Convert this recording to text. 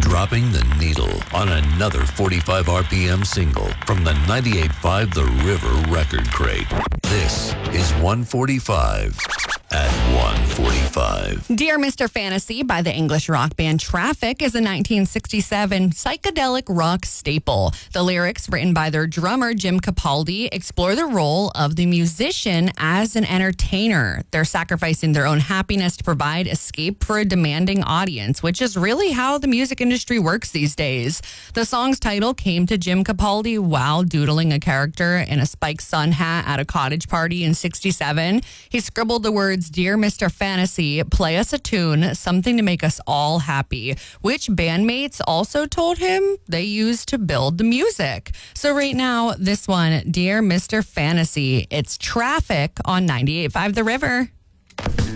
dropping the needle on another 45 RPM single from the 98.5 The River record crate. This is 145 at 145. Dear Mr. Fantasy by the English rock band Traffic is a 1967 psychedelic rock staple. The lyrics, written by their drummer Jim Capaldi, explore the role of the musician as an entertainer. They're sacrificing their own happiness to provide escape for a demanding audience, which is really how the music industry works these days. The song's title came to Jim Capaldi while doodling a character in a spiked sun hat at a cottage party in 67. He scribbled the words, "Dear Mr. Fantasy, play us a tune, something to make us all happy," which bandmates also told him they used to build the music. So right now, this one, Dear Mr. Fantasy, it's Traffic on 98.5 The River.